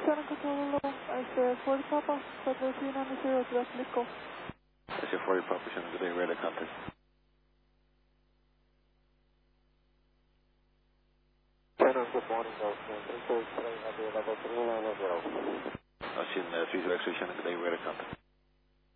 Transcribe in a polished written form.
Shannon Control, Ford Papa, 439 West Lisco. That's your 40 Papa Shannon, good day, radar contact. Shannon, good morning, Ocean 333, level 390. Ocean 30 X-ray Shannon, good day, radar contact.